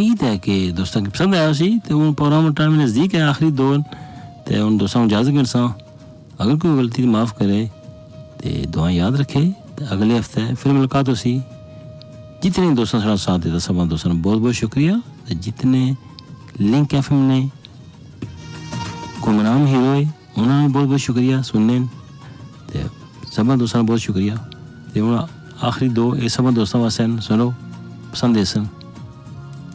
उम्मीद है कि दोस्तों की पसंद आया सी तो हूँ प्रोग्राम टाइम नज़दीक है आखिरी दो तो हूँ दोस्तों इजाज़त करसा अगर कोई गलती माफ़ करे तो दुआ याद रखे तो अगले हफ्ते फिर मुलाकात हो सी जितने दोस्तों साथ साथ देता सब दोस्तों बहुत बहुत शुक्रिया जितने लिंक एफएम ने गुमनाम हीरो है उन्होंने बहुत बहुत शुक्रिया सुनने तो सब दोस्तों बहुत शुक्रिया तो आखिरी दो ये सब दोस्तों वास्ते सुनो पसंद है सन